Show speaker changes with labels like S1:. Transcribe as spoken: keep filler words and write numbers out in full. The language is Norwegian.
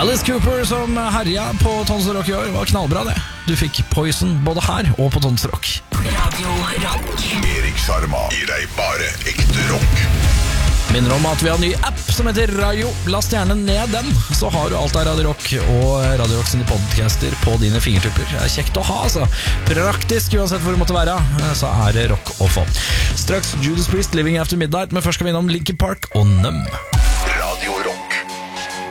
S1: Alice Cooper som herja på Tons Rock i år var knallbra det. Du fikk Poison både her og på Tons Rock.
S2: Radio Rock.
S3: Erik Sjarma gir deg bare ekte rock.
S1: Minner om at vi har en ny app som heter Rayo. Last gjerne ned den, så har du alt av Radio Rock og Radio Rock sine podcaster på dine fingertupper. Det er kjekt å ha, altså. Praktisk, uansett hvor det måtte være, så er det rock å få. Straks Judas Priest, Living After Midnight, men først skal vi innom Linkin Park og Numb.